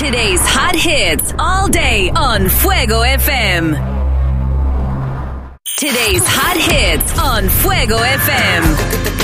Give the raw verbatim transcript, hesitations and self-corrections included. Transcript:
Today's hot hits all day on Fuego F M. Today's hot hits on Fuego F M.